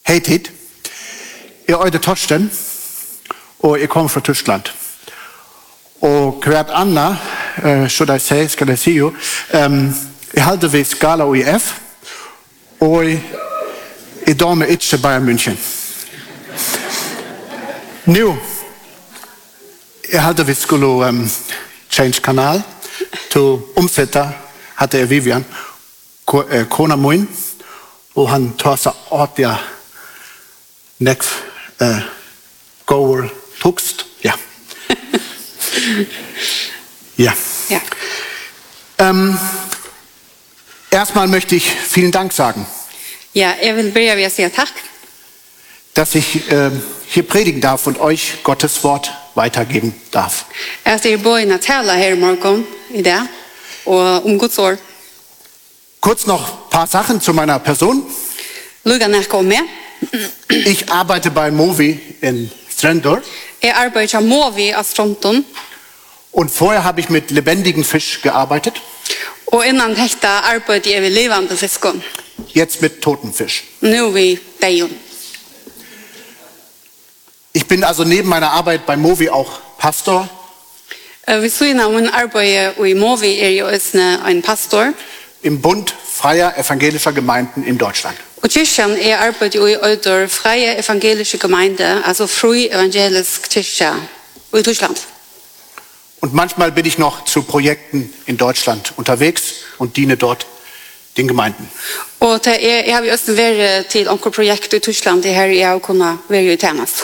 Hej tid. Jeg er Torsten, og jeg kommer fra Tyskland. Og hvert andet, skal jeg sige jo, jeg halte ved Skala UIF, og jeg dømmer ikke Bayern München. Nu, jeg halte vi skulle change kanal til omsætter, hadde jeg Vivian, kona min, og han tar sig ordentlig next goer tukst. Ja. Ja. Ja. Erstmal möchte ich vielen Dank sagen. Ja, jeg vil börja med at sige tak. Dass ich hier predigen darf und euch Gottes Wort weitergeben darf. At jeg bor at tale her i morgen i dag, og Guds ord. Kurz noch ein paar Sachen zu meiner Person. Luga nærke med. Ich arbeite bei Movi in Strendur. Jeg arbeider med Movi av Stronton. Und vorher habe ich mit lebendigen Fisch gearbeitet. Og innan dette arbeider jeg ved levende fiskon. Jetzt mit toten Fisch. Nu vi deion. Ich bin also neben meiner Arbeit bei Movi auch Pastor. Vi siden av min arbeid i Movi jo også en pastor. Im Bund freier evangelischer Gemeinden in Deutschland. Og kyrkjan arbeider i øyder freie evangelische gemeinde, altså fri evangelisk kyrkja i Tyskland. Und manchmal bin ich noch zu Projekten in Deutschland unterwegs und diene dort den Gemeinden. Og jeg har også vært til onkel projekt i Tyskland, det her jeg kunne være i tjenest.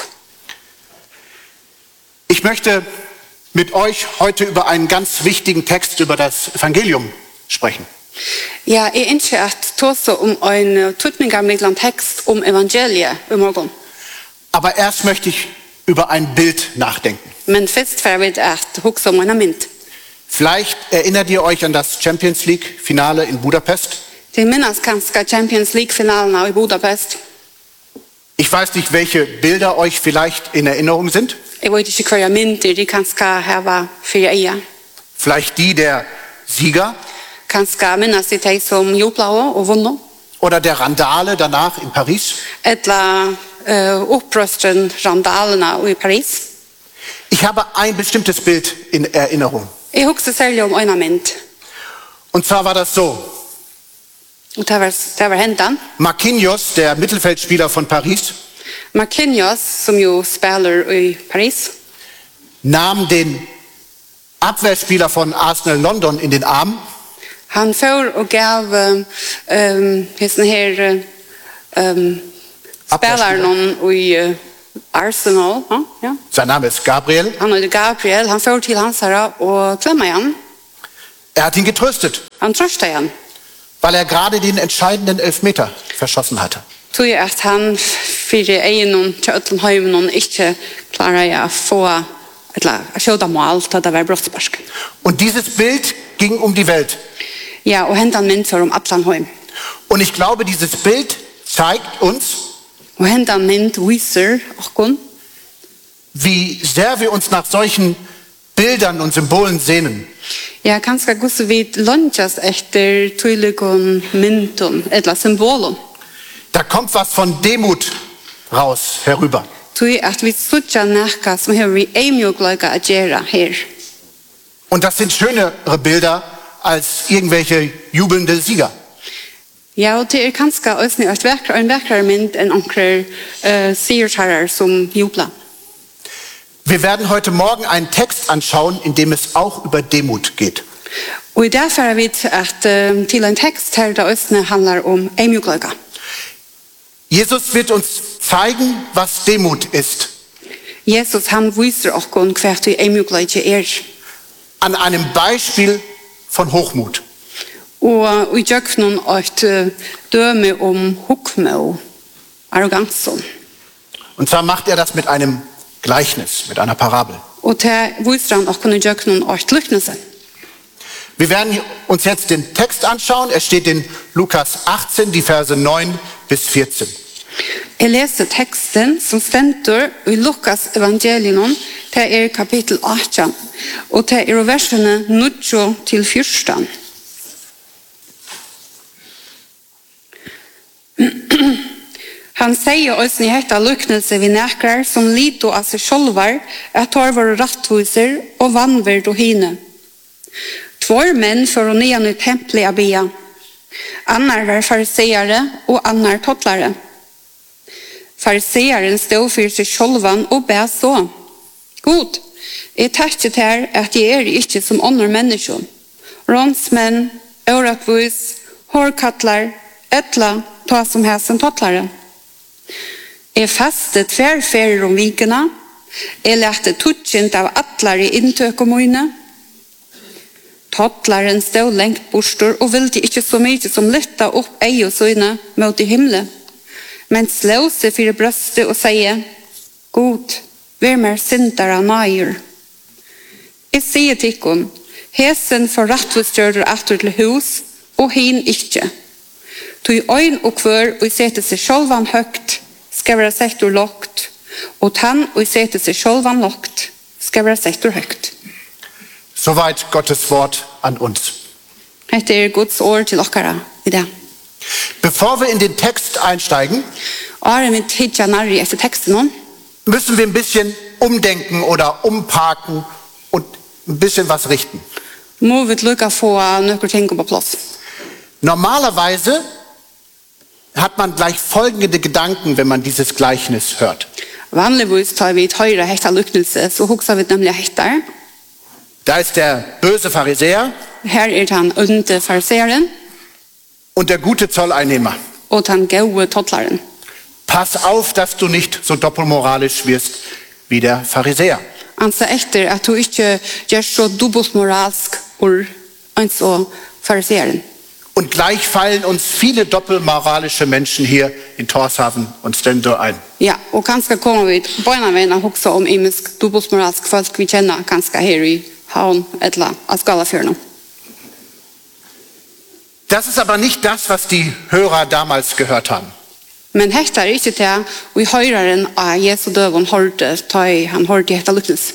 Ich möchte mit euch heute über einen ganz wichtigen Text über das Evangelium sprechen. Ja, jeg ønsker at tåse en tutningarmiddelende tekst evangeliet i morgen. Aber erst möchte ich über ein Bild nachdenken. Men først får vi at huske en mynd. Vielleicht erinnert ihr euch an das Champions League Finale in Budapest. Det minnes kanskje Champions League finalen i Budapest. Ich weiß nicht, welche Bilder euch vielleicht in Erinnerung sind. Jeg vet ikke hva mynter de kanskje har for øye. Vielleicht die der Sieger. Kanskje minnes de som jubla og vunnet. Oder der Randale danach in Paris. Etla opprøsteren randalene i Paris. Ich habe ein bestimmtes Bild in Erinnerung. Jeg husker særlig en mynd. Und zwar war das so. Og det var hentan. Marquinhos, der Mittelfeldspieler von Paris, Marquinhos, som jo spiller i Paris, nahm den Abwehrspieler von Arsenal London in den Arm. Han får og gav hesten her spilleren i Arsenal. Ja. Sein Name ist Gabriel. Han heter Gabriel. Han får til hans herre og klemmer igjen. Hat ihn getröstet, Han trøster igjen. weil gerade den entscheidenden Elfmeter verschossen hatte. Tog jeg at han fyrir egen til Øtlandhøyven ikke klarer å få et kjøda mål til det var brottsparsk. Und dieses Bild ging um die Welt. Ja, og hentan mynd for Øtlandhøyven. Und ich glaube, dieses Bild zeigt uns, Og hentan mynd viser okkon wie sehr wir uns nach solchen Bildern und Symbolen sehnen. ja, kanskje gusse vi lunches etter tydeligon myndon, etla symbolon. Da kommt was von Demut raus, herüber. Tui at vi sutja nekka som hever vi eimjoglaga a gera her. Und das sind schönere Bilder als irgendwelche jubelnde Sieger. Ja, og det kanskje også en vekkere mynd enn onker siertarer som jubla. Wir werden heute Morgen einen Text anschauen, in dem es auch über Demut geht. Og i derfor er vi til en tekst her da også handler eimjoglaga. Jesus wird uns zeigen, was Demut ist. Jesus han viser okkon hvert vi eimjoglaga An einem Beispiel von Hochmut. Og i djøknon et døme hukme og arroganson. Und zwar macht das mit einem Gleichnis, mit einer Parabel. Og til viser han okkon i djøknon et lyknesen. Wir werden uns jetzt den Text anschauen. Er steht in Lukas 18, die Verse 9 bis 14. Jeg leser teksten som stender i Lukas evangelion til kapitel 18, og til versene 9 til 14. Han sier også i hetta lyknelse vi nekrar som lito av seg sjolvar at tar våre rattviser og vannverd og hine. 2 menn for å nyan ut templet av bia. Annar var fariseere og annar tottlare. Fariseeren stod for seg sjolvan og be så. God, jeg takket her at jeg ikke som andre mennesker. Rånsmenn, øratvis, hårkattlar, etla, ta som hæsen tottlare. Jeg fastet 2 ferier om vikene. Jeg lærte tutsjent av atlar i inntøk og møyne. Tottlaren stod lengt bostor og ville ikke så mye som lytta opp ei og søyne mot i himmelen. Men slå seg for brøstet og sier, God, hvem syndere nøyer? Jeg sier til ikon, hesen for rattvistgjører atter til hus, og hin ikke. Tog øyn og kvør og sette seg sjølvan høgt, skal være sektor lågt, og tann og sette seg sjølvan lågt, skal være sektor høgt. Soweit Gottes Wort an uns. Dette Guds ord til okkara i det. Bevor wir in den Text einsteigen, müssen wir ein bisschen umdenken oder umparken und ein bisschen was richten. Normalerweise hat man gleich folgende Gedanken, wenn man dieses Gleichnis hört. Da ist der böse Pharisäer und der gute Zolleinnehmer. Pass auf, dass du nicht so doppelmoralisch wirst wie der Pharisäer. Altså efter at du ikke gjør så dobbeltmoralsk og så fariseeren. Und gleich fallen uns viele doppelmoralische Menschen hier in Tórshavn und Stendor ein. Ja, og kanskje kommer vi bøyna veien og hoksa om imisk dobbeltmoralsk folk vi kjenner kanskje her i havn etla av Skalafjörden. Das ist aber nicht das, was die Hörer damals gehört haben. Men hetta ikke til vi høyreren av Jesu døven hørte, han hørte hetta luknes.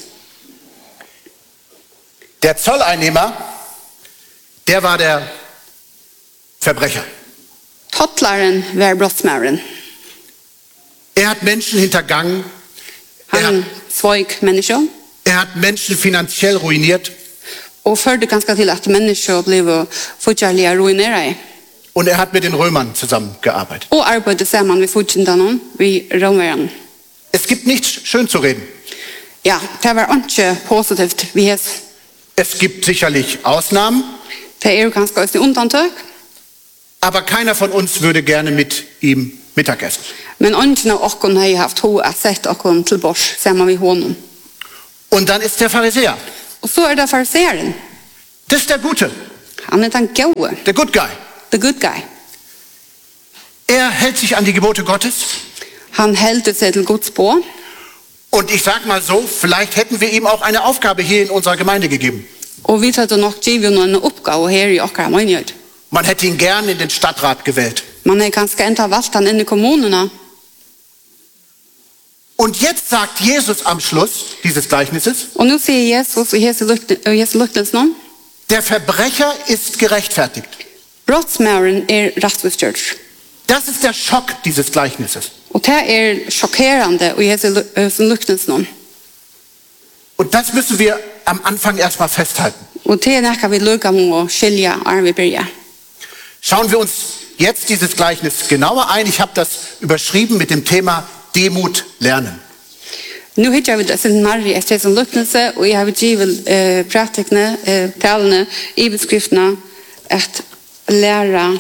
Der Zolleinnehmer, der war der Verbrecher. Tottlaren var brottsmæren. Hat Menschen hintergangen. Han svoik mennesker. Hat Menschen finanziell ruiniert. Og førte ganske til at mennesker ble fortjallige ruineret. Und hat mit den Römern zusammengearbeitet. Og arbeidde sammen med fortjentene, vi romerne. Es gibt nichts schön zu reden. Ja, det var ikke positivt vi hes. Es gibt sicherlich Ausnahmen. Det ganske også undantag. Aber keiner von uns würde gerne mit ihm Mittagessen. Men ingen av oss har haft ho at sett oss til bors sammen med honom. Und dann ist der Pharisäer. Og så det fariseeren. Das ist der Gute. Han den gode. Der Good Guy. The good guy. Hält sich an die Gebote Gottes. Han hält sig till Guds spår. Und ich sag mal so, vielleicht hätten wir ihm auch eine Aufgabe hier in unserer Gemeinde gegeben. Og vi hadde nok givet noen oppgave her i okkara menighet. Man hätte ihn gern in den Stadtrat gewählt. Man har kanskje enda valgt han inn i kommunene. Und jetzt sagt Jesus am Schluss dieses Gleichnisses. Og nu sier Jesus i Jesu luktelsen. Der Verbrecher ist gerechtfertigt. Brottsmæren rettvistgjort. Das ist der Schock dieses Gleichnisses. Og det sjokkerende i Jesu luktelsen. Und das müssen wir am Anfang erstmal festhalten. Og det nekka vi lukka må skilja vi byrja. Schauen wir uns jetzt dieses Gleichnis genauer ein. Ich habe das überschrieben mit dem Thema Demut lernen. Nu hittar vi det sin nærri etter som luknelse, og jeg har givet praktikene, talene, i beskrifterna, at læra,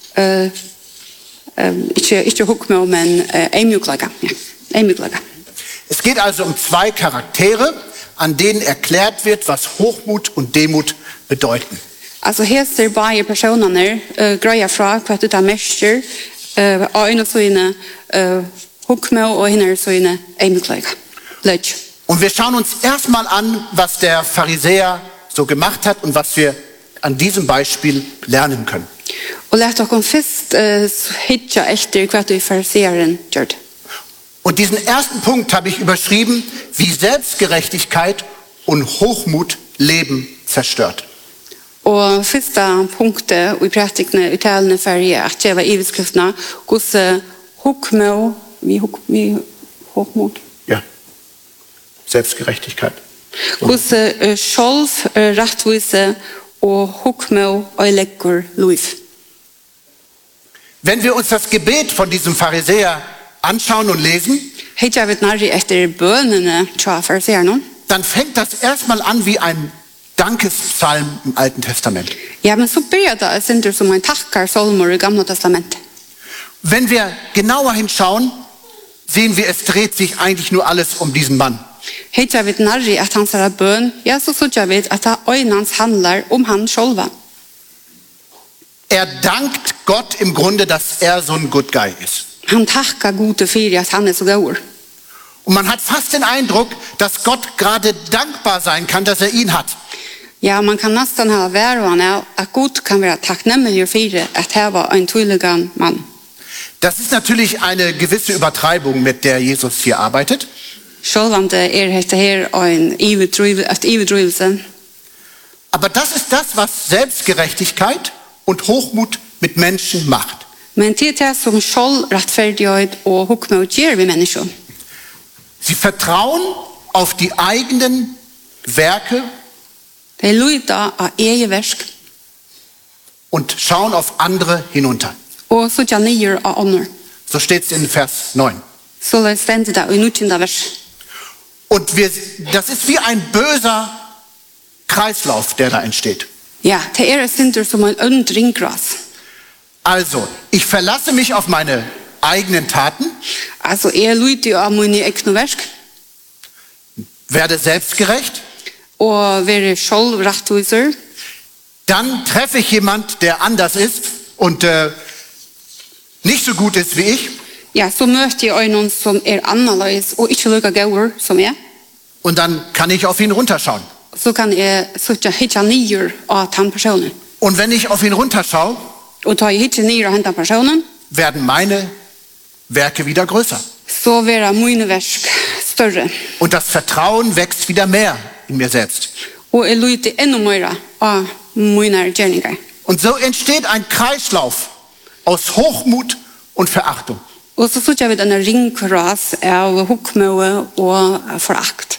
ikke hukme, men eimjuklaga. Ja, eimjuklaga. Es geht also um 2 Charaktere, an denen erklärt wird, was Hochmut und Demut bedeuten. Altså her ser bare personene greia fra hva det er mester, øyne søyne hukme og hinner søyne eimjuklaga. Und wir schauen uns erstmal an, was der Pharisäer so gemacht hat und was wir an diesem Beispiel lernen können. Og lät oss først hitja etter hva det fariseeren gjør. Und diesen ersten Punkt habe ich überschrieben, wie Selbstgerechtigkeit und Hochmut Leben zerstört. Og første punktet i praktikene, i talene ferie, at det var i beskriftene, hvordan hukme vi Hochmut. Ja. Selbstgerechtigkeit. Hvordan själv rättvise och hukmau och läcker Louis. Wenn wir uns das Gebet von diesem Pharisäer anschauen und lesen, Hej jag vet närri efter bönene tja fariseerna. dann fängt das erstmal an wie ein Dankespsalm im Alten Testament. Ja, men så börjar det synder som en tackar salmer i Gamla testamentet. Wenn wir genauer hinschauen, sehen wir, es dreht sich eigentlich nur alles um diesen Mann. Hej jag vet närri att han säger bön. Ja, så jag vet att ögnans handlar om han själva. Er dankt Gott im Grunde, dass er so ein good guy ist. Han tackar gode för att han är så god. Und man hat fast den Eindruck, dass Gott gerade dankbar sein kann, dass er ihn hat. Ja, man kan nästan ha varan att Gud kan vara tacknämlig för att ha var en tydligan man. Das ist natürlich eine gewisse Übertreibung, mit der Jesus hier arbeitet. Självande det här en iverdrivelse. Aber das ist das, was Selbstgerechtigkeit und Hochmut mit Menschen macht. Men det är som självrättfärdighet och hukmot ger vi människor. Sie vertrauen auf die eigenen Werke Det är luita av egen verk und schauen auf andere hinunter. och så jag ner av honor. So steht es in Vers 9. Så det ständer där i 19 vers. Und das ist wie ein böser Kreislauf, der da entsteht. Ja, det är synder som en undringras. Also, ich verlasse mich auf meine eigenen Taten, Alltså luita av mina egna verk werde selbstgerecht, och vara självrättviser. dann treffe ich jemand, der anders ist und nicht so gut ist wie ich. Ja, så möter jag någon som är annorlunda och inte lika god som jag. Und dann kann ich auf ihn runterschauen. Så kan jag söka hitta ner av den personen. Und wenn ich auf ihn runterschaue, Och tar jag hitta ner av den personen, werden meine Werke wieder größer. så vara mina verk större. Und das Vertrauen wächst wieder mehr in mir selbst. Och jag lutar ännu mer av mina gärningar. Und so entsteht ein Kreislauf aus Hochmut und Verachtung. Och så söker vi den ringkras av hukmö och förakt.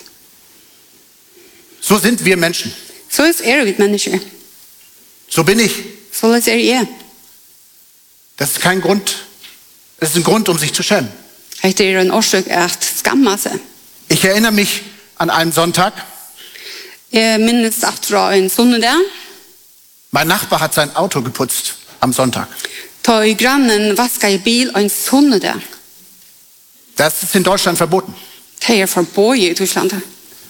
So sind wir Menschen. Så är vi människor. So bin ich. Så är jag. Das ist kein Grund. Das ist ein Grund, um sich zu schämen. Det är en orsak att skamma sig. Ich erinnere mich an einen Sonntag. Jag minns att från en söndag Mein Nachbar hat sein Auto geputzt am Sonntag. tar grannen vaska i bil en söndag. Das ist in Deutschland verboten. Det är förbjudet i Tyskland.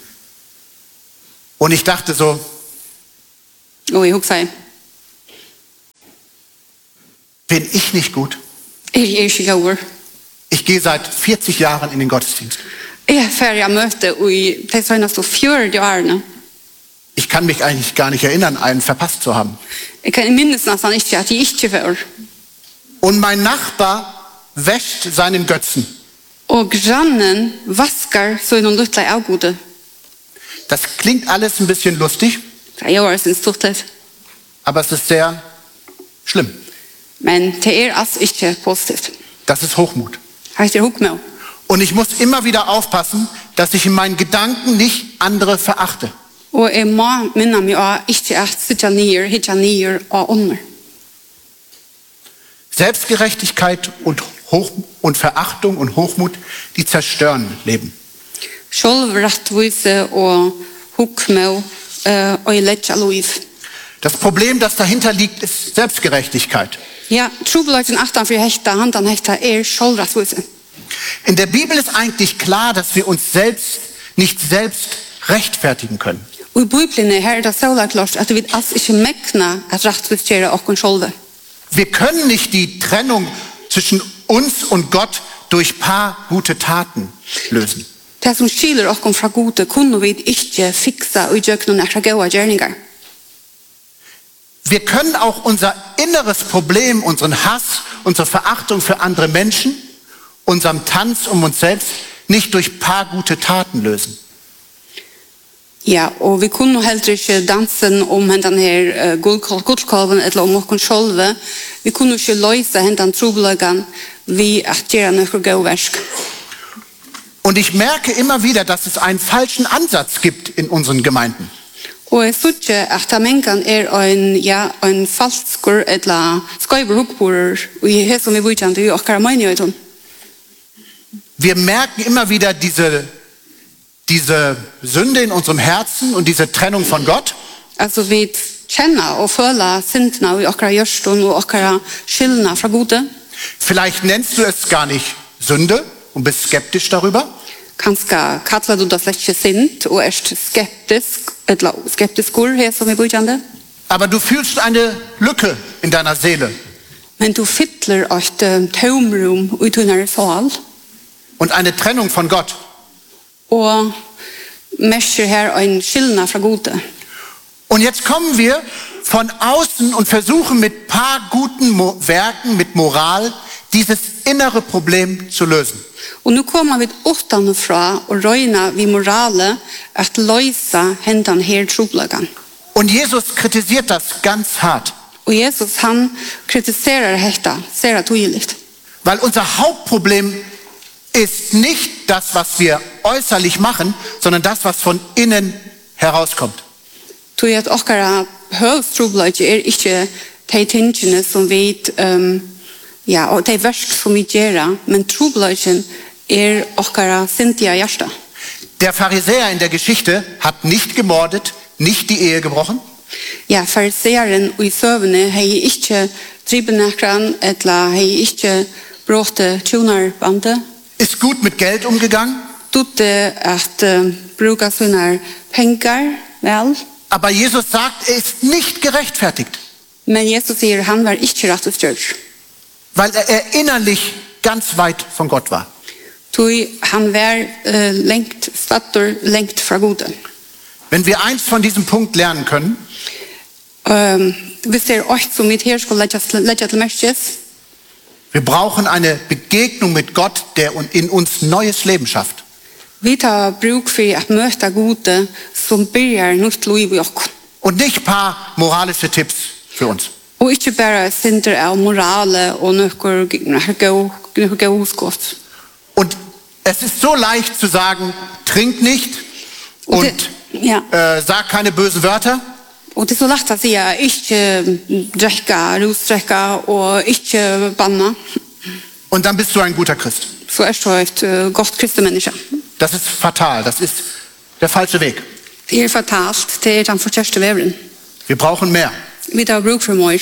Und ich dachte so, Och jag huxar, bin ich nicht gut? är inte god. Ich gehe seit 40 Jahren in den Gottesdienst. Jag är färdig möte i de senaste 40 åren. Ich kann mich eigentlich gar nicht erinnern, einen verpasst zu haben. Jag kan minnas nästan inte att jag inte för. Und mein Nachbar wäscht seinen Götzen. Och grannen vaskar så någon lilla avgode. Das klingt alles ein bisschen lustig, Det gör sin storhet. aber es ist sehr schlimm. Men det är alltså inte positivt. Das ist Hochmut. Det är hukmö. Und ich muss immer wieder aufpassen, dass ich in meinen Gedanken nicht andere verachte. Och jag må minna mig av inte att sitta ner, hitta ner och under. Selbstgerechtigkeit und Verachtung und Hochmut, die zerstören Leben. Självrättvise och hukmö och lätt liv. Das Problem, das dahinter liegt, ist Selbstgerechtigkeit. Ja, trobeleiten achtan för hekta, handan hekta är självrättvise. In der Bibel ist eigentlich klar, dass wir uns nicht selbst rechtfertigen können. Och i Bibeln är här det så klart att vi alls inte mäkna att rättvisera och själva. Wir können nicht die Trennung zwischen uns und Gott durch paar gute Taten lösen. Det som skiljer oss från gode kunde vi inte fixa och göra några goda gärningar. Wir können auch unser inneres Problem, unseren Hass, unsere Verachtung für andere Menschen, unserem Tanz um uns selbst nicht durch paar gute Taten lösen. Ja, och vi kunde heller inte dansen om den här guldkolven eller om oss själva. Vi kunde inte lösa den trobelagan vi att göra något gåversk. Und ich merke immer wieder, dass es einen falschen Ansatz gibt in unseren Gemeinden. Og jeg synes ikke at mengan en falskur eller skøyver hukborer og i det som vi bor i okkara menighet. Wir merken immer wieder diese Sünde in unserem Herzen und diese Trennung von Gott. Altså vi kjenner og føler syndene i okkara gjørstun og okkara skillna fra gode. Vielleicht nennst du es gar nicht Sünde und bist skeptisch darüber. Kanskje kallar du det slett ikke synd og skeptiskur her som vi bor i. Aber du fühlst eine Lücke in deiner Seele. Men du fyller et tomrum ut under sal. Und eine Trennung von Gott. Og messer her en skillna fra gode. Und jetzt kommen wir von außen und versuchen mit paar guten Werken, mit Moral, dieses innere Problem zu lösen. Og nu kommer vi utanfra og røyna vi morale at løysa hendan her troblagan. Und Jesus kritisiert das ganz hart. Og Jesus han kritiserar hetta, sera tydligt. Weil unser Hauptproblem ist nicht das, was wir äußerlich machen, sondern das, was von innen herauskommt. Tog at okkara høvstroblag ikke de tingene som vi og de versk som vi gjør, men troblagen okkara sintiga hjärsta. Der Pharisäer in der Geschichte hat nicht gemordet, nicht die Ehe gebrochen. Ja, fariseeren og i søvne har ikke dribenakran, eller har ikke bråte tjonarbande. Ist gut mit Geld umgegangen. Tut at bruka sina pengar vel. Aber Jesus sagt, er ist nicht gerechtfertigt. Men Jesus sier han var ikke rettesgjørd. Weil er innerlich ganz weit von Gott war. Tui han var lengt fra gode. Wenn wir eins von diesem Punkt lernen können, Hvis det åkt som vi her skulle legge til merkes, wir brauchen eine Begegnung mit Gott, der in uns neues Leben schafft. vi tar bruk for at møte gode som byrjar nytt liv i okk. Und nicht paar moralische Tipps für uns. Og ikke bare synder av morale og noe gå skott. Und es ist so leicht zu sagen, trink nicht und sag keine bösen Wörter. Og det er så lett å si ikke drekka, rusdrekka og ikke banna. Und dann bist du ein guter Christ. Så du et godt kristemenneske. Das ist fatal, das ist der falsche Weg. Det fatalt, det den forkjørste veveren. Wir brauchen mehr. Vi tar bruk for mer.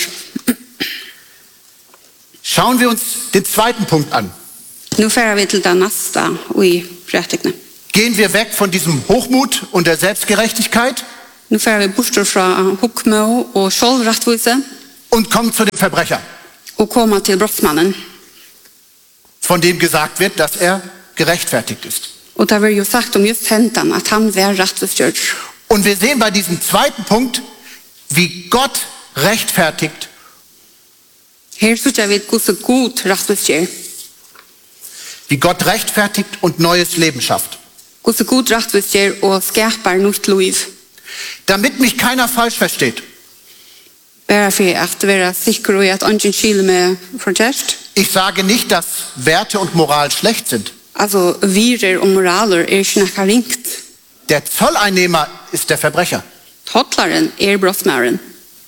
Schauen wir uns den zweiten Punkt an. Nu færer vi til det neste i prætikene. Gehen wir weg von diesem Hochmut und der Selbstgerechtigkeit Nu færer vi bort fra hukmå og selvrettvise und kommen zu dem Verbrecher, og kommer til brottsmannen. von dem gesagt wird, dass er gerechtfertigt ist. Og det var jo sagt om just hentan at han var rettesgjørd. Und wir sehen bei diesem zweiten Punkt, wie Gott rechtfertigt Her synes jeg vi hvordan god rettesgjør. wie Gott rechtfertigt und neues Leben schafft. Hvordan god rettesgjør og skapar nytt liv. Damit mich keiner falsch versteht. Bare for at være sikker i at ingen skil med fortjert. Ich sage nicht, dass Werte und Moral schlecht sind. Altså, virer og moraler ikke noe ringt. Der Zolleinnehmer ist der Verbrecher. Tottlaren brottsmæren.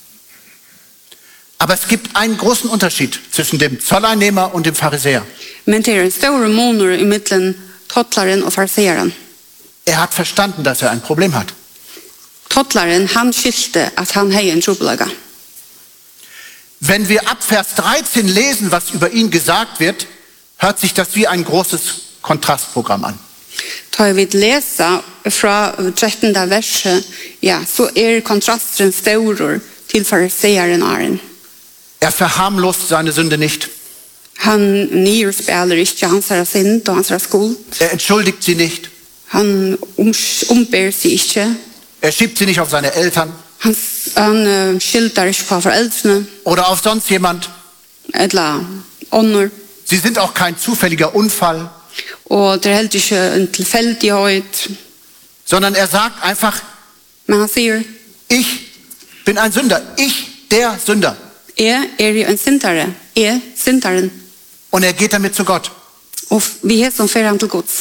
Aber es gibt einen großen Unterschied zwischen dem Zolleinnehmer und dem Pharisäer. Men det en stor måneder i midten tottlaren og fariseeren. Er hat verstanden, dass er ein Problem hat. Tottlaren, han skilte at han hei en trobelaga. Wenn wir ab Vers 13 lesen, was über ihn gesagt wird, hört sich das wie ein großes Kontrastprogramm an. Tar vi lesa fra 13. verset, ja, så kontrasten stor til fariseeren Aren. Er verharmlost seine Sünde nicht. Han nyrspiller ikke hans synd og hans skuld. Er entschuldigt sie nicht. Han omber seg ikke. Er schiebt sie nicht auf seine Eltern Han skilter ikke på foreldrene, oder auf sonst jemand. eller ånder. Sie sind auch kein zufälliger Unfall, Og det helt ikke en tilfeldighet. sondern er sagt einfach, Men han sier, ich bin ein Sünder. Ich, der Sünder. jo en syndere. Synderen. und er geht damit zu Gott. Og vi er som fer han til Guds.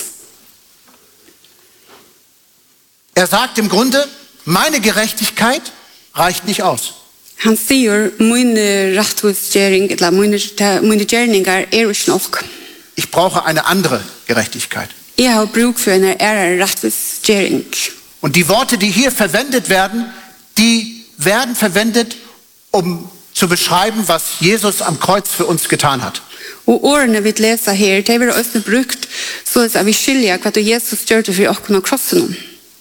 Er sagt im Grunde, meine Gerechtigkeit reicht nicht aus. Han sier, mine rettvisgjering, eller mine gjerninger er ikke nok. Ich brauche eine andere Gerechtigkeit. Jeg har bruk for en rettvisgjering. Und die Worte, die hier verwendet werden, die werden verwendet, um zu beschreiben, was Jesus am Kreuz für uns getan hat. Og årene vi leser her, det er også brukt så at vi skiljer hva Jesus gjør det for å kunne krosse noen.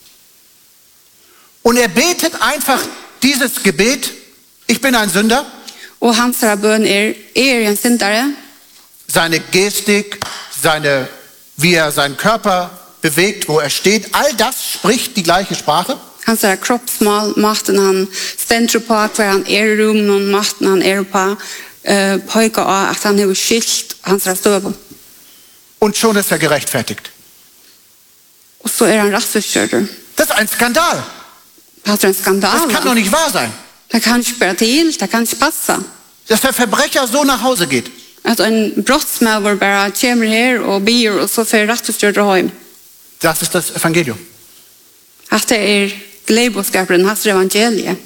Und er betet einfach dieses Gebet, ich bin ein Sünder. Og hans bønn er en syndere. Seine Gestik, wie er seinen Körper bewegt, wo er steht, all das spricht die gleiche Sprache. Hans kroppsmål, makten han stender på hver han er i rommet, og makten han er på, pågår av at han har skilt hans støv. Und schon ist er gerechtfertigt. Og så er han rettvisgjørter. Das ist ein Skandal. Det er en skandal. Das kann doch nicht wahr sein. Det kan ikke være til, det kan ikke passe. Dass der Verbrecher so nach Hause geht. At en brottsmaver bare kommer her og bier, og så får rettvisgjørter hjem. Das ist das Evangelium. At det er gledbudskapen, hans evangelie.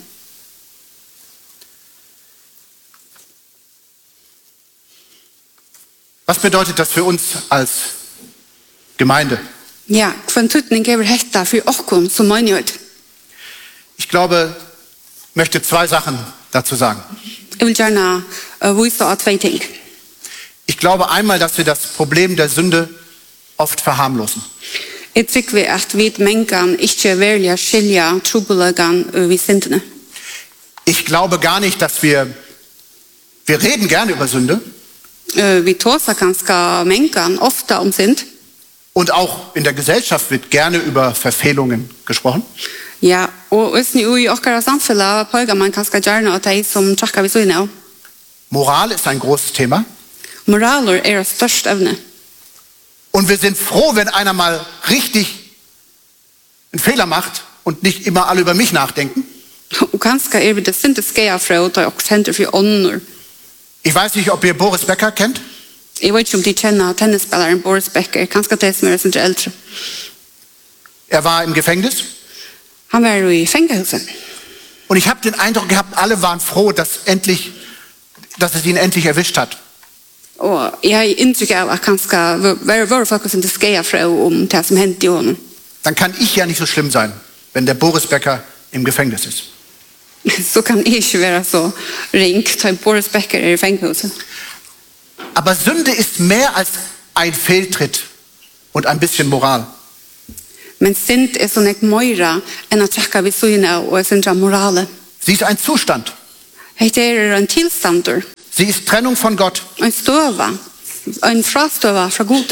Was bedeutet das für uns als Gemeinde? Ja, hva tøtning er hetta for okkom som menighet? Ich glaube, ich möchte zwei Sachen dazu sagen. Jeg vil gjerne vise av tve ting. Ich glaube einmal, dass wir das Problem der Sünde oft verharmlosen. Jeg tykker at vi mengan ikke velger skilja trobelegan vi syndene. Ich glaube gar nicht, dass wir reden gerne über Sünde. Vi tåser ganske mengan ofta om synd. Und auch in der Gesellschaft wird gerne über Verfehlungen gesprochen. Ja, og også i okkara samfunnet pågår man ganske gjerne at de som trakka vi syne av. Moral ist ein großes Thema. Moraler er størst evne. Und wir sind froh, wenn einer mal richtig einen Fehler macht und nicht immer alle über mich nachdenken. Og ganske er vi det sinte skeia fra og og senter for ånder. Ich weiß nicht, ob ihr Boris Becker kennt. Jeg vet ikke om de kjenner tennisspilleren Boris Becker, ganske det som er sin eldre. Er war im Gefängnis. Han var jo i fengelsen. Und ich habe den Eindruck gehabt, alle waren froh, dass es ihn endlich erwischt hat. Og jeg har inntrykk av at ganske var folk som det skeia fra om det som hendte i honom. Dann kann ich ja nicht so schlimm sein, wenn der Boris Becker im Gefängnis ist. Så kan jeg ikke være så ringt til Boris Becker er i fengelsen. Aber Sünde ist mehr als ein Fehltritt und ein bisschen Moral. Men synd er sånn ek møyra enn at trakka vi syne og syndra morale. Sie ist ein Zustand. Hette er en tilstander, Sie ist Trennung von Gott. en støva, en frastøva fra gode.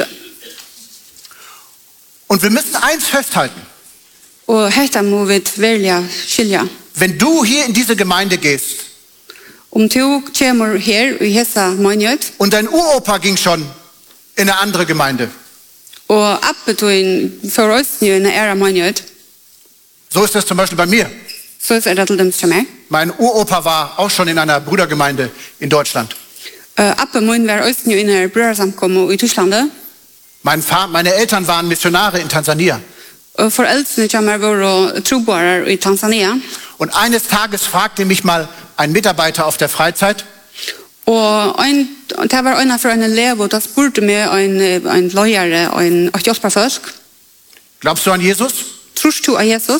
Und wir müssen eins festhalten. Og hetta må vi velja skilja. Wenn du hier in diese Gemeinde gehst Om du kommer her i hessa møynjøt, und dein Uropa ging schon in eine andere Gemeinde, og appetuin for oss nu en æra møynjøt, so ist das zum Beispiel bei mir. så er det til dem som er. Mein Uropa war auch schon in einer Brüdergemeinde in Deutschland. Appe må være oss nu en her brødsamkommet i Tyskland. Meine Eltern waren Missionare in Tansania. Og foreldrene kommer våre trobarer i Tanzania. Und eines Tages fragte mich mal ein Mitarbeiter auf der Freizeit, Og det var en fra en elev, og da spurte meg en løyere og en hjelperfølsk. glaubst du an Jesus? Tror du av Jesus?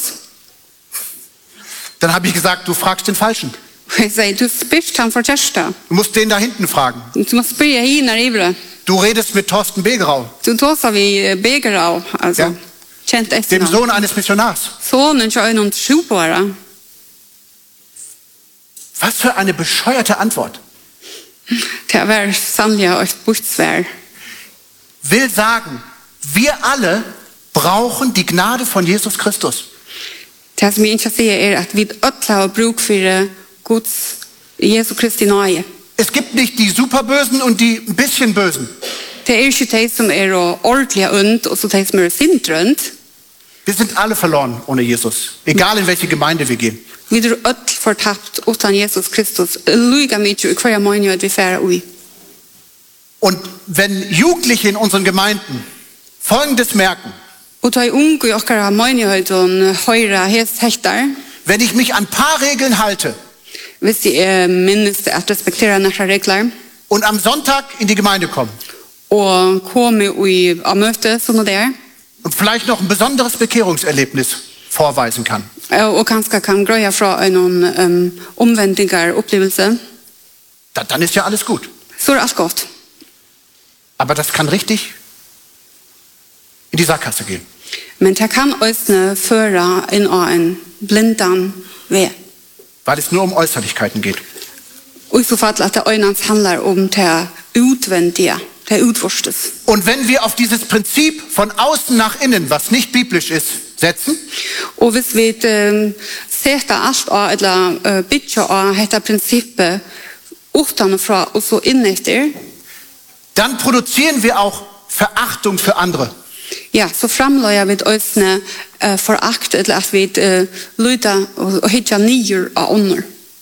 Dann habe ich gesagt, du fragst den Falschen. Og jeg sier, du spyrst han for kjærsta. Du musst den da hinten fragen. Du må spyrja hina ivre. Du redest mit Thorsten Begerau, Du tåser vi Begerau, altså, Ja. kjent dem etter. Sohn eines Missionars. Sonen til øynene trobarer. Was für eine bescheuerte Antwort. Det var sannelig et bortsvær. Will sagen, wir alle brauchen die Gnade von Jesus Christus. Det som jeg ikke sier er at vi øtla har bruk for Guds Jesu Kristi nøye. Es gibt nicht die Superbösen und die ein bisschen Bösen. Det er ikke de som er ordentlige und, og så de som er sindrønt. Wir sind alle verloren ohne Jesus, egal in welche Gemeinde wir gehen. Vi er øtl fortapt utan Jesus Kristus. Lyga mykje i hver måned vi færer ui. Und wenn Jugendliche in unseren Gemeinden Folgendes merken, Og ta unge i okkara menigheiten høyra hektar, wenn ich mich an ein paar Regeln halte hvis de minnes at respektera nekra regler, und am Sonntag in die Gemeinde komme og komme av møte, sånn det und vielleicht noch ein besonderes Bekehrungserlebnis vorweisen kann, og kanskje kan grøya fra en omvendinger opplevelse, dann ist ja alles gut. så alt godt. Aber das kann richtig in die Sackgasse gehen. Men det kan også føre inn av en blindan ved. Weil es nur um Äußerlichkeiten geht. Og i så fall at det øynens handler om det utvendige, det utforstes. Und wenn wir auf dieses Prinzip von außen nach innen, was nicht biblisch ist, setzen, Og hvis vi setter alt av, eller bytja av dette prinsippet utenfra og så innetter, dann produzieren wir auch Verachtung für andere. ja, så framløyer vi også forakt, eller at vi lyder og hittar nyer av ånder.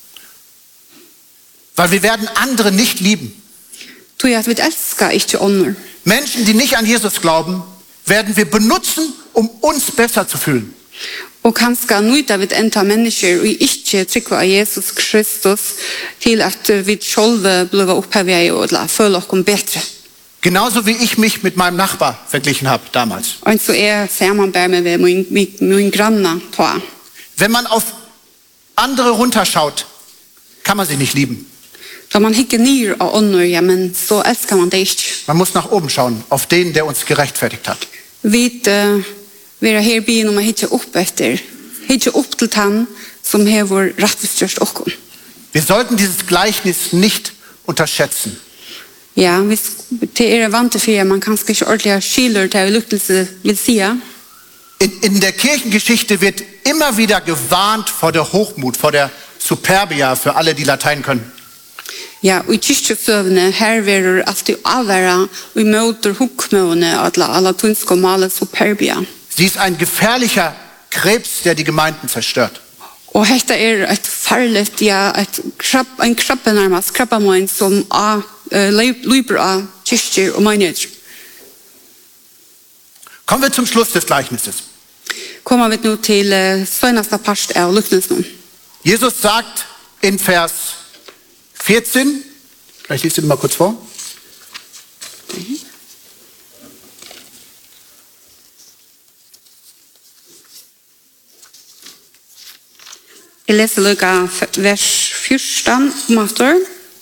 Weil wir werden andere nicht lieben. Tog jeg at vi elsker ikke ånder. Menschen, die nicht an Jesus glauben, werden wir benutzen, um uns besser zu fühlen. Og kanskje nøyda vi enda mennesker og ikke trykker av Jesus Kristus til at vi selv blir opphevet og føler oss bedre. Genauso wie ich mich mit meinem Nachbar verglichen habe damals. Og så sammenbær med min granne på. Wenn man auf andere runterschaut, kann man sie nicht lieben. Da man hikker ned av ånder, ja, men så elsker man det ikke. Man muss nach oben schauen, auf den, der uns gerechtfertigt hat. Vi er her byen om å hikke opp etter. Hikke opp til han som hever rettestørst okkom. Wir sollten dieses Gleichnis nicht unterschätzen. Ja, hvis det er vant til man kanskje ikke ordentlig skiller til luktelse vil si. In der Kirchengeschichte wird immer wieder gewarnt vor der Hochmut, vor der Superbia für alle, die Latein können. Ja, og i kyrkjesøvne her verer alltid avværa og i møter hukmåne alla tunsk og male superbia. Sie ist ein gefährlicher Krebs, der die Gemeinden zerstört. Og dette er et farligt, ja, en krabbe nærmest, krabbemån som løper av kyrkjer og menigheter. Kommen wir zum Schluss des Gleichnisses. Kommer vi nu til søgneste part av luktelsen. Jesus sagt in Vers 14, ich lese den mal kurz vor. Jeg leser Luka vers 14 om aftur.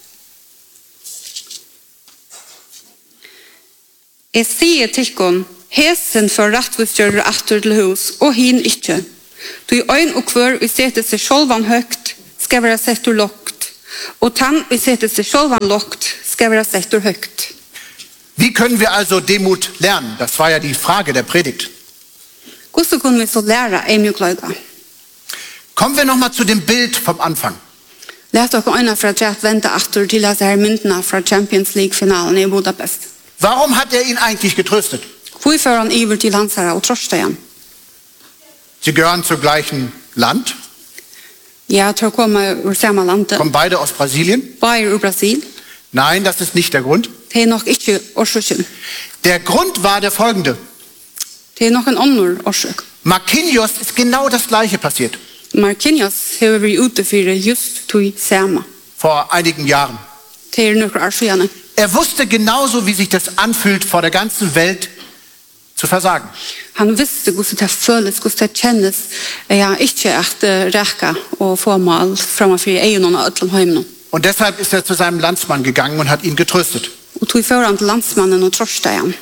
Jeg sier tikkun, hesen for rattvistgjører aftur til hus, og hin ikke. Du i øyn og kvør vi setter seg sjolvan høgt, skal være sett ur lokt. Og tann vi setter seg sjolvan lokt, skal være sett ur høgt. Wie können wir also Demut lernen? Das war ja die Frage der Predigt. Hvordan kunne vi så lære en mjukløyga? Kommen wir noch mal zu dem Bild vom Anfang. Lät dere øyne fra at vente aftur til disse her myndene fra Champions League-finalen i Budapest. Warum hat er ihn eigentlich getröstet? Hvor fører han iver til Hansara og trøste igjen? Sie gehören zur gleichen Land, Ja, til å komme ur samme landet. kommen beide aus Brasilien. Bayer ur Brasil. Nein, das ist nicht der Grund. Det er nok ikke årsøkken. Der Grund war der folgende. Det er nok en annen årsøk. Marquinhos ist genau das Gleiche passiert. Marquinhos har vært ute for just tog samme. Vor einigen Jahren. Det er nok årsøkene. Er wusste genauso, wie sich das anfühlt, vor der ganzen Welt zu versagen. Han visste hvordan det føles, hvordan det kjennes. Ja, ikke at rækka og få mal framfor egen og øtlen heimen. Und deshalb ist er zu seinem Landsmann gegangen und hat ihn getröstet. Og tog foran til landsmannen og trøste igjen.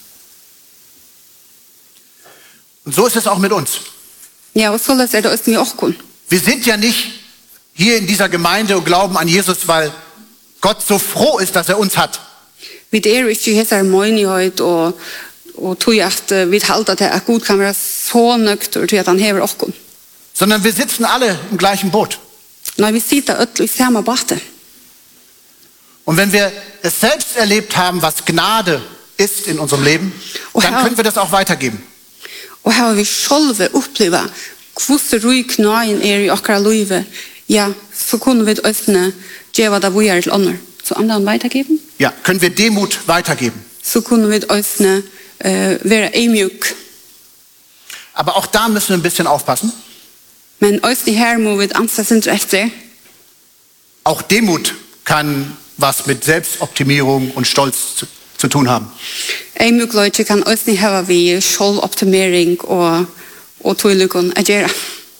Und so ist es auch mit uns. Ja, og så er det også med åkken. Wir sind ja nicht hier in dieser Gemeinde und glauben an Jesus, weil Gott so froh ist, dass er uns hat. Vi er ikke hesser møynighet og tog at vi halter til at Gud kan være så nøkter til at han hever åkken. Sondern wir sitzen alle im gleichen Boot. Når vi sitter øtlen i samme bate. Und wenn wir es selbst erlebt haben, was Gnade ist in unserem Leben, dann können wir das auch weitergeben. Og her har vi selv opplevd hvordan roi knæen er i akkurat livet, ja, så kunne vi østene gjøre det vi er til andre. zu anderen weitergeben. Ja, können wir Demut weitergeben. Så kunne vi også være øymjuk. Aber auch da müssen wir ein bisschen aufpassen. Men også her må vi anse sin etter. Auch Demut kann was mit Selbstoptimierung und Stolz zu tun haben. Øymjuk løyde kan også ha vi selvoptimering og tøylykken å gjøre.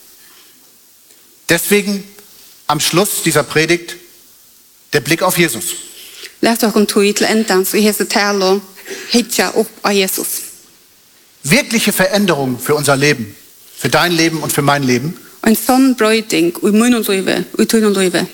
Deswegen am Schluss dieser Predigt der Blick auf Jesus. Lät dere tøy til endans og hese tale og hitja opp av Jesus. Wirkliche Veränderung für unser Leben, für dein Leben und für mein Leben, En sånn brøyding i munnen løyve, i tøynen løyve,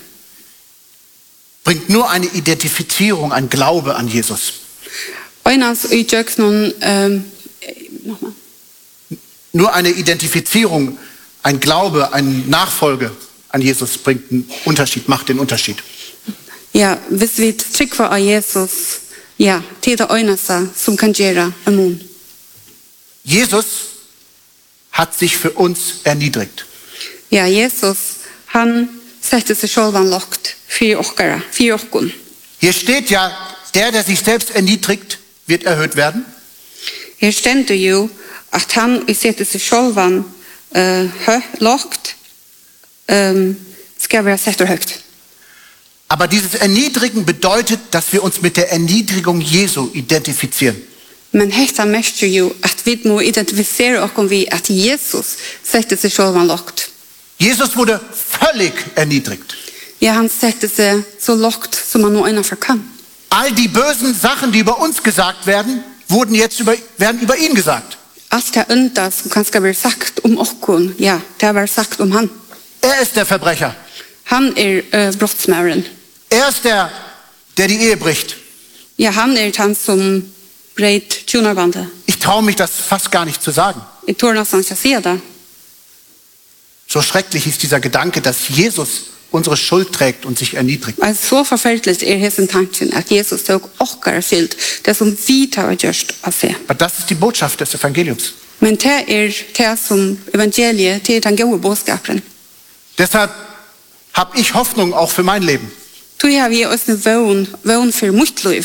bringt nur eine Identifizierung, ein Glaube an Jesus. Einans i jøksnon, nochmal. Nur eine Identifizierung, ein Glaube, eine Nachfolge an Jesus bringt einen Unterschied, macht den Unterschied. Ja, hvis vi trykker av Jesus, ja, til det øyneste som kan gjøre en mån. Jesus hat sich für uns erniedrigt. Ja, Jesus, han setter seg selv anlagt for okkara. Hier steht ja, der sich selbst erniedrigt, wird erhöht werden. Her stender jo at han setter seg selv lagt, skal være sett høyt. Aber dieses Erniedrigen bedeutet, dass wir uns mit der Erniedrigung Jesu identifizieren. Men hetta mest jo at vi må identifisere oss vi at Jesus setter seg selv anlagt. Jesus wurde völlig erniedrigt. Ja, han setter seg så lagt som man nå innenfor kan. All die bösen Sachen, die über uns gesagt werden, werden über ihn gesagt. Alt det onda som kan skal være sagt om okkon, ja, det var sagt om han. Er ist der Verbrecher. Han brottsmæren. Er ist der die Ehe bricht. Ja, han han som breit tjonarbandet. Ich traue mich das fast gar nicht zu sagen. Jeg tror nesten ikke si det. So schrecklich ist dieser Gedanke, dass Jesus unsere Schuld trägt und sich erniedrigt. Altså, så forferdelig hessen tanken at Jesus tok okkara skyld, det som vi tar gjørst av seg. Aber das ist die Botschaft des Evangeliums. Men det det som evangeliet, det den gode bådskapen. Deshalb habe ich Hoffnung auch für mein Leben. Så har vi også en vån for mitt liv.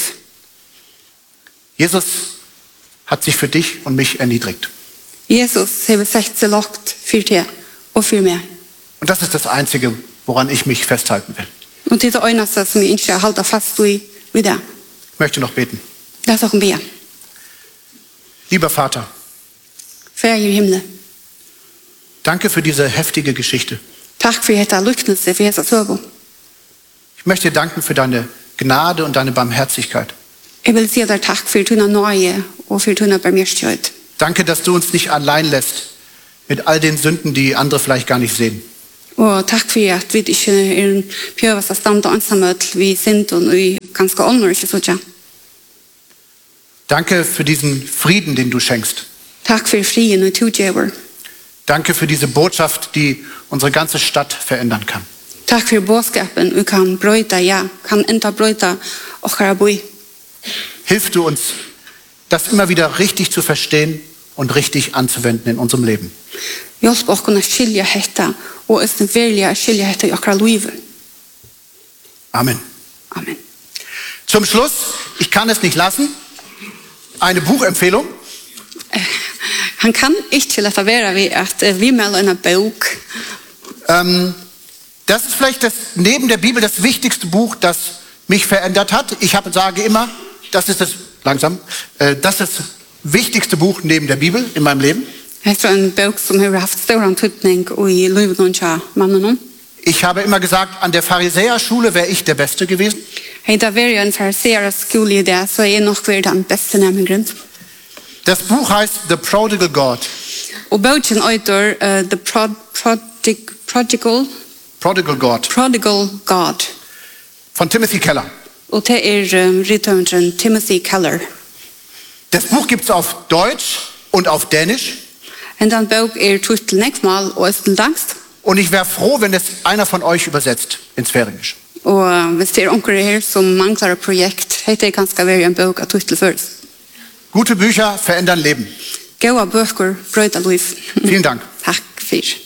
Jesus hat sich für dich und mich erniedrigt. Jesus har sett seg lagt for det og for meg. Und das ist das Einzige, woran ich mich festhalten will. Og det det eneste som jeg ikke holder fast i det. Ich möchte noch beten. Det er be. Lieber Vater, Far i himlen. danke für diese heftige Geschichte. Takk for dette lyknelse for Jesus søgo. Ich möchte dir danken für deine Gnade und deine Barmherzigkeit. Jeg vil si deg takk for tunne nøye og for tunne barmhjertighet. Danke, dass du uns nicht allein lässt mit all den Sünden, die andere vielleicht gar nicht sehen. Og takk for at vi ikke prøver å stande ansamhet vi sint og vi ganske ånder ikke så. Danke für diesen Frieden, den du schenkst. Takk for frien og togjever. Danke für diese Botschaft, die unsere ganze Stadt verändern kann. Takk for bådskapen vi kan brøyta, ja, kan enda brøyta okkara boi. Hilf du uns, das immer wieder richtig zu verstehen und richtig anzuwenden in unserem Leben. Hjelp oss å skilja hetta og østen verlig skilja hetta i okkara liv. Amen. Amen. Zum Schluss, ich kann es nicht lassen, eine Buchempfehlung. Han kan ikke lette være ved at vi melder en bok. Das ist vielleicht neben der Bibel das wichtigste Buch, das mich verändert hat. Ich sage immer, das ist das wichtigste Buch neben der Bibel in meinem Leben. Det en bok som har haft stor antydning i livet av mannen. Ich habe immer gesagt, an der Pharisäerschule wäre ich der Beste gewesen. Det var en fariseerskole i det, så jeg nok var den beste nærmengren. Das Buch heißt The Prodigal God. Og boken heter The Prodigal God. Von Timothy Keller. Og det rittøveren Timothy Keller. Das Buch gibt es auf Deutsch und auf Dänisch. En den bok til nekmal og østendangst. Und ich wäre froh, wenn es einer von euch übersetzt ins Färingisch. Og hvis det onker her som mangler et projekt, heter det ganske være en bok av til først. Gute Bücher verändern Leben. Gode bøker brøyter liv. Vielen Dank. Takk for.